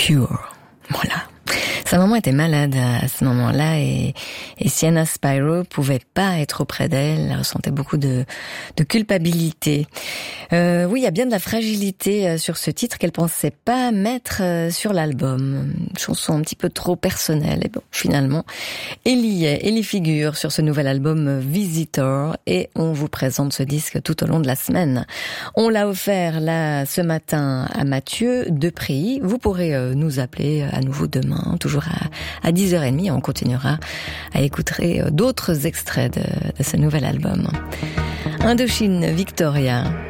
Cure. Voilà. Sa maman était malade à ce moment-là et Sienna Spiro pouvait pas être auprès d'elle. Elle ressentait beaucoup de culpabilité. Oui, il y a bien de la fragilité sur ce titre qu'elle pensait pas mettre sur l'album. Une chanson un petit peu trop personnelle. Et bon, finalement, elle y figure sur ce nouvel album Visitor et on vous présente ce disque tout au long de la semaine. On l'a offert là ce matin à Mathieu Depréy. Vous pourrez nous appeler à nouveau demain, toujours à 10h30. On continuera à écouter d'autres extraits de ce nouvel album. Indochine Victoria.